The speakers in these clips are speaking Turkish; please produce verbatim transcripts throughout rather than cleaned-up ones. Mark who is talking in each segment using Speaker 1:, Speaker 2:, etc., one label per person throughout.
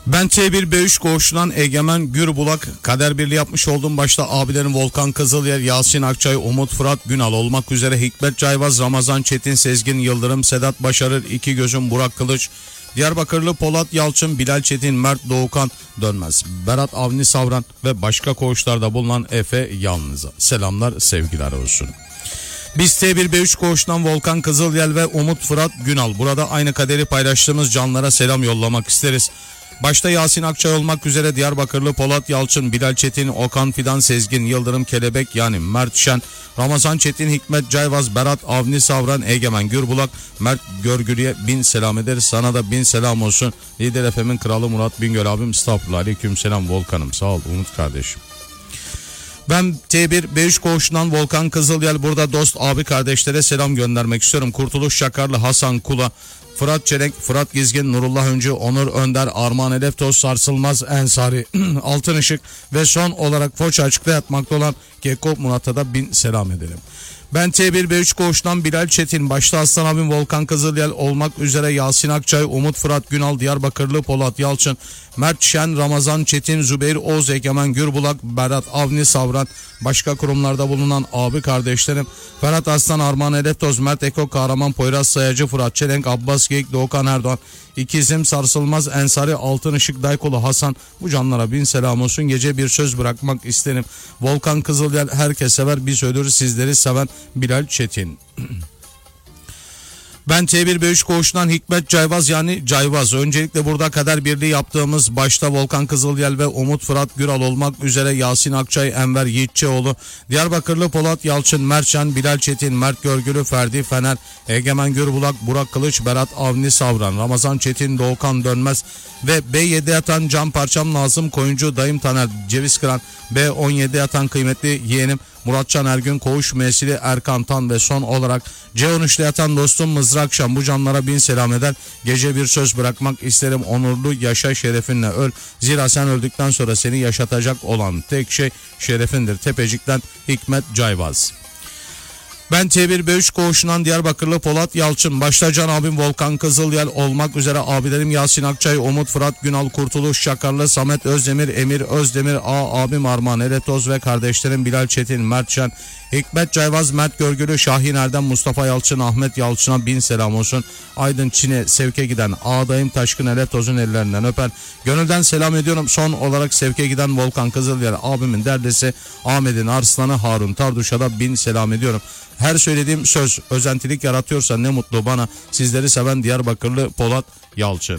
Speaker 1: Ben T bir B üç koğuşundan Egemen Gürbulak, kader birliği yapmış olduğum başta abilerim Volkan Kızılyer, Yasin Akçay, Umut Fırat Günal olmak üzere Hikmet Cayvaz, Ramazan Çetin, Sezgin Yıldırım, Sedat Başarır, İki Gözüm, Burak Kılıç, Diyarbakırlı Polat Yalçın, Bilal Çetin, Mert Doğukan Dönmez, Berat Avni Savran ve başka koğuşlarda bulunan Efe Yalnız'a selamlar, sevgiler olsun. Biz T bir B üç koğuşundan Volkan Kızılyel ve Umut Fırat Günal burada aynı kaderi paylaştığımız canlara selam yollamak isteriz. Başta Yasin Akçay olmak üzere Diyarbakırlı Polat Yalçın, Bilal Çetin, Okan Fidan, Sezgin Yıldırım, Kelebek yani Mert Şen, Ramazan Çetin, Hikmet Cayvaz, Berat Avni Savran, Egemen Gürbulak, Mert Görgülü'ye bin selam ederiz. Sana da bin selam olsun. Lider F M'in kralı Murat Bingöl abim, estağfurullah, aleyküm selam Volkan'ım, sağ ol Umut kardeşim. Ben T bir B üç koğuşundan Volkan Kızılyel burada dost abi kardeşlere selam göndermek istiyorum. Kurtuluş Şakarlı, Hasan Kula, Fırat Çelenk, Fırat Gizgin, Nurullah Öncü, Onur Önder, Armağan Eleftoz, Sarsılmaz Ensari, Altın Işık ve son olarak Foça açıkta yatmakta olan Keko Murat'a da bin selam edelim. Ben T bir B üç koğuştan Bilal Çetin, başta Aslan abim Volkan Kızılyel olmak üzere Yasin Akçay, Umut Fırat Günal, Diyarbakırlı Polat Yalçın, Mert Şen, Ramazan Çetin, Zübeyir Oğuz, Egemen Gürbulak, Berat Avni Savran, başka kurumlarda bulunan abi kardeşlerim Ferhat Aslan, Armağan Eleftoz, Mert Eko, Kahraman Poyraz Sayacı, Fırat Çelenk, Abbas Geyik, Doğukan Erdoğan, İkizim, Sarsılmaz Ensari, Altın Işık, Daykolu Hasan, bu canlara bin selam olsun. Gece bir söz bırakmak isterim. Volkan Kızılyel herkes sever, biz ölürüz, sizleri seven Bilal Çetin. Ben T bir B üç koğuşundan Hikmet Cayvaz yani Cayvaz. Öncelikle burada kader birliği yaptığımız başta Volkan Kızılyel ve Umut Fırat Güral olmak üzere Yasin Akçay, Enver Yiğitçioğlu, Diyarbakırlı Polat Yalçın, Mertcan, Bilal Çetin, Mert Görgülü, Ferdi Fener, Egemen Gürbulak, Burak Kılıç, Berat Avni Savran, Ramazan Çetin, Doğukan Dönmez ve B yedi yatan Can Parçam Nazım Koyuncu, Dayım Taner, Ceviz Kıran, B on yedi yatan kıymetli yeğenim Muratcan Ergün, Koğuş Müessili Erkan Tan ve son olarak C on üç'te yatan dostum Mızrak Şam, bu canlara bin selam eder. Gece bir söz bırakmak isterim, onurlu yaşa, şerefinle öl. Zira sen öldükten sonra seni yaşatacak olan tek şey şerefindir. Tepecik'ten Hikmet Cayvaz. Ben T bir B üç koğuşundan Diyarbakırlı Polat Yalçın, başta can abim Volkan Kızılyel olmak üzere abilerim Yasin Akçay, Umut Fırat Günal, Kurtuluş Şakarlı, Samet Özdemir, Emir Özdemir, A abim Armağan Eletoz ve kardeşlerim Bilal Çetin, Mert Şen, Hikmet Cayvaz, Mert Görgülü, Şahin Erdem, Mustafa Yalçın, Ahmet Yalçın'a bin selam olsun. Aydın Çin'e sevke giden ağdayım Taşkın Eletoz'un ellerinden öper. Gönülden selam ediyorum. Son olarak sevke giden Volkan Kızılyel abimin derdesi Ahmet'in Arslanı Harun Tarduş'a da bin selam ediyorum. Her söylediğim söz özentilik yaratıyorsa ne mutlu bana. Sizleri seven Diyarbakırlı Polat Yalçın.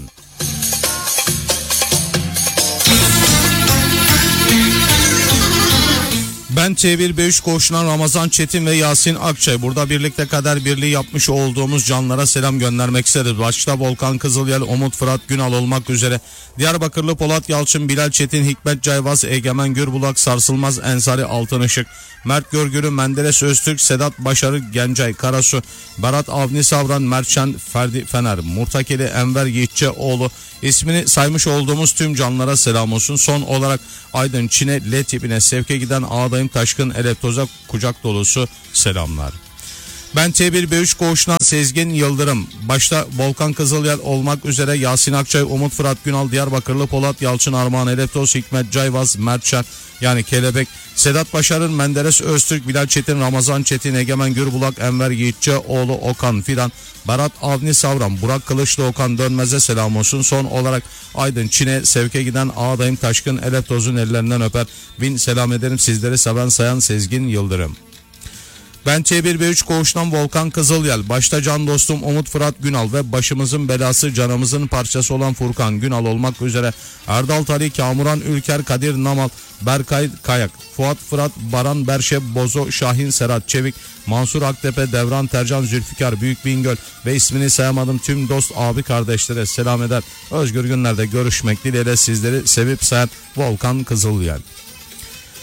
Speaker 1: Ben T bir B üç koğuşundan Ramazan Çetin ve Yasin Akçay burada birlikte kader birliği yapmış olduğumuz canlara selam göndermek isteriz. Başta Volkan Kızılyel, Umut Fırat Günal olmak üzere Diyarbakırlı Polat Yalçın, Bilal Çetin, Hikmet Cayvaz, Egemen Gürbulak, Sarsılmaz Ensari, Altın Işık, Mert Görgülü, Menderes Öztürk, Sedat Başarı, Gencay Karasu, Berat Avni Savran, Mertcan, Ferdi Fener, Murtakeli, Enver Yiğitçioğlu, ismini saymış olduğumuz tüm canlara selam olsun. Son olarak Aydın Çin'e L tipine sevke giden ağdayım Taşkın Eletoz'a kucak dolusu selamlar. Ben T bir B üç koğuşundan Sezgin Yıldırım, başta Volkan Kızılyel olmak üzere Yasin Akçay, Umut Fırat Günal, Diyarbakırlı Polat Yalçın, Armağan Eleftoz, Hikmet Cayvaz, Mert Şen yani Kelebek, Sedat Başarır, Menderes Öztürk, Bilal Çetin, Ramazan Çetin, Egemen Gürbulak, Enver Yiğitçioğlu, Okan Fidan, Berat Avni Savran, Burak Kılıç, Doğukan Dönmez'e selam olsun. Son olarak Aydın Çin'e sevke giden ağdayım Taşkın Eletoz'un ellerinden öper. Bin selam ederim, sizleri seven sayan Sezgin Yıldırım. Ben T bir B üç koğuştan Volkan Kızılyel, başta can dostum Umut Fırat Günal ve başımızın belası canımızın parçası olan Furkan Günal olmak üzere Erdal Tali, Kamuran Ülker, Kadir Namal, Berkay Kayak, Fuat Fırat, Baran Berşe, Bozo, Şahin Serhat Çevik, Mansur Aktepe, Devran Tercan, Zülfikar Büyük Bingöl ve ismini sayamadım tüm dost abi kardeşlere selam eder. Özgür günlerde görüşmek dileğiyle sizleri sevip sayan Volkan Kızılyel.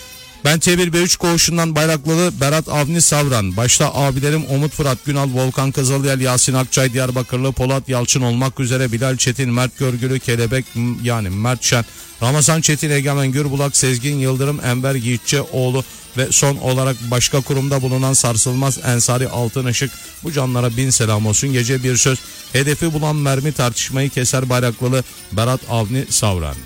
Speaker 1: Ben T bir B üç koğuşundan Bayraklılı Berat Avni Savran. Başta abilerim Umut Fırat Günal, Volkan Kızılyel, Yasin Akçay, Diyarbakırlı Polat Yalçın olmak üzere Bilal Çetin, Mert Görgülü, Kelebek yani Mert Şen, Ramazan Çetin, Egemen Gürbulak, Sezgin Yıldırım, Enver Yiğitçioğlu ve son olarak başka kurumda bulunan Sarsılmaz Ensari Altın Işık, bu canlara bin selam olsun. Gece bir söz, hedefi bulan mermi tartışmayı keser Bayraklılı Berat Avni Savran.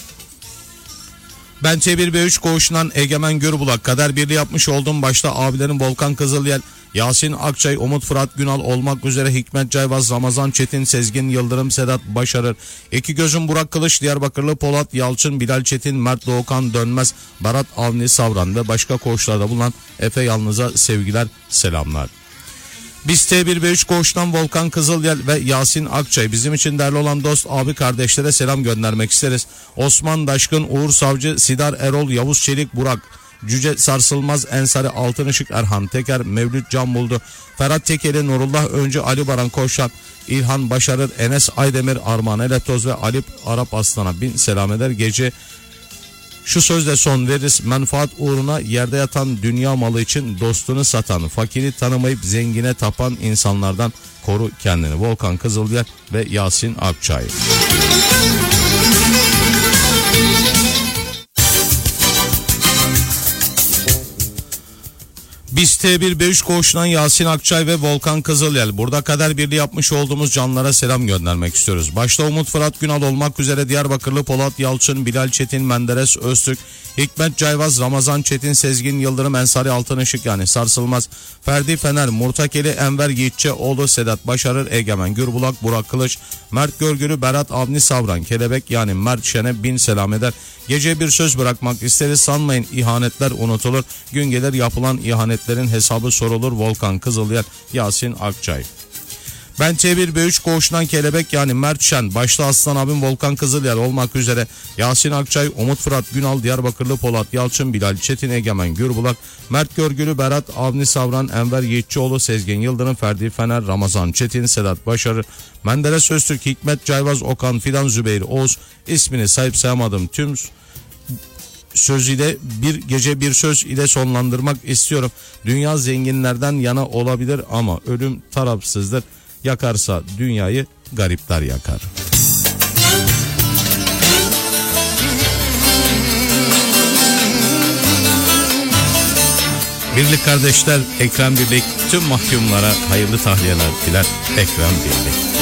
Speaker 1: Ben T bir B üç koğuşundan Egemen Gürbulak. Kader birliği yapmış olduğum başta abilerim Volkan Kızılyel, Yasin Akçay, Umut Fırat Günal olmak üzere Hikmet Cayvaz, Ramazan Çetin, Sezgin Yıldırım, Sedat Başarır, İki Gözüm Burak Kılıç, Diyarbakırlı Polat Yalçın, Bilal Çetin, Mert Doğukan Dönmez, Berat Avni Savran ve başka koğuşlarda bulunan Efe Yalnız'a sevgiler, selamlar. Biz T bir B üç koğuştan Volkan Kızılyel ve Yasin Akçay, bizim için değerli olan dost, abi, kardeşlere selam göndermek isteriz. Osman Daşkın, Uğur Savcı, Sidar Erol, Yavuz Çelik, Burak Cüce, Sarsılmaz Ensari Altın Işık, Erhan Teker, Mevlüt Can Buldu, Ferhat Tekeli, Nurullah Öncü, Ali Baran Koşan, İlhan Başarır, Enes Aydemir, Armağan Eletoz ve Alip Arap Aslan'a bin selam eder. Gece şu sözle son veririz: menfaat uğruna yerde yatan dünya malı için dostunu satan, fakiri tanımayıp zengine tapan insanlardan koru kendini. Volkan Kızılyel ve Yasin Akçay. Biz T bir B üç koğuşundan Yasin Akçay ve Volkan Kızılyel. Burada kader birliği yapmış olduğumuz canlara selam göndermek istiyoruz. Başta Umut Fırat Günal olmak üzere Diyarbakırlı Polat Yalçın, Bilal Çetin, Menderes Öztürk, Hikmet Cayvaz, Ramazan Çetin, Sezgin Yıldırım, Ensari Altın Işık yani Sarsılmaz, Ferdi Fener, Murtakeli, Enver Yiğitçioğlu, Sedat Başarır, Egemen Gürbulak, Burak Kılıç, Mert Görgülü, Berat Avni Savran, Kelebek yani Mert Şen'e bin selam eder. Gece bir söz bırakmak isteriz, sanmayın ihanetler unutulur. Gün gelir yapılan ihanetlerin hesabı sorulur. Volkan Kızılyel, Yasin Akçay. Ben T bir B üç koğuşundan Kelebek yani Mert Şen, başta Aslan abim Volkan Kızılyel olmak üzere Yasin Akçay, Umut Fırat Günal, Diyarbakırlı Polat Yalçın, Bilal Çetin, Egemen Gürbulak, Mert Görgülü, Berat Avni Savran, Enver Yiğitçioğlu, Sezgin Yıldırım, Ferdi Fener, Ramazan Çetin, Sedat Başarır, Menderes Öztürk, Hikmet Cayvaz, Okan Fidan, Zübeyir Oğuz, ismini sayıp sayamadım tüm söz ile bir gece bir söz ile sonlandırmak istiyorum. Dünya zenginlerden yana olabilir ama ölüm tarafsızdır. Yakarsa dünyayı garipler yakar. Birlik kardeşler, Ekrem Birlik tüm mahkumlara hayırlı tahliyeler diler. Ekrem Birlik.